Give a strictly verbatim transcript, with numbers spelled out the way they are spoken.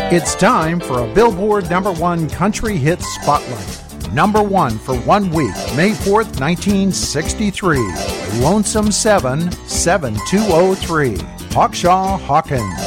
It's time for a Billboard number one country hit spotlight. Number one for one week, May fourth, nineteen sixty-three. Lonesome seven, seven two oh three. Hawkshaw Hawkins.